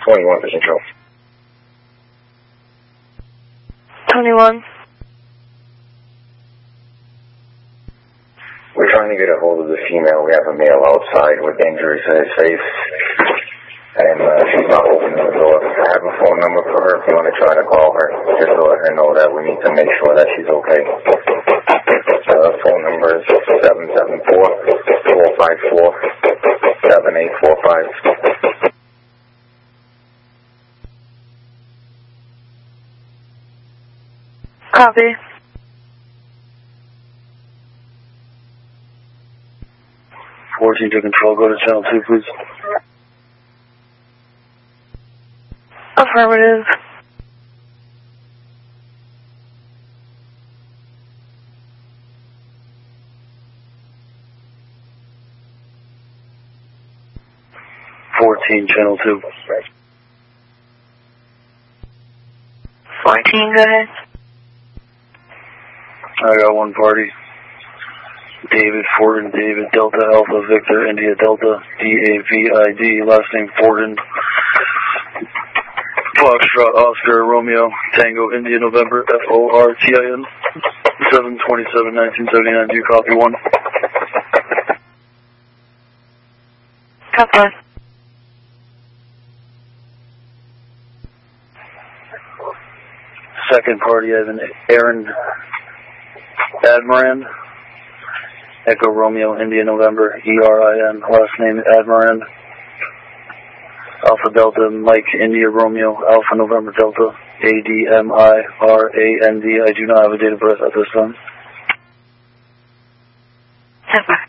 21 for control. 21. We're trying to get a hold of the female. We have a male outside with injuries to his face. And she's not opening the door. I have a phone number for her if you want to try to call her. Just to let her know that we need to make sure that she's okay. Phone number is 774-454-7845. Copy. Fourteen to control. Go to channel 2, please. Affirmative. Channel 2. 14, go ahead. I got one party. David Fortin, David Delta Alpha Victor India Delta DAVID, last name Fortin. Foxtrot Oscar Romeo Tango India November FORTIN 7/27/1979. Do you copy? 1? Copy. Second party, I have an Aaron Admiran, Echo Romeo India November ERIN, last name Admiran. Alpha Delta Mike India Romeo Alpha November Delta ADMIRAND. I do not have a date of birth at this time.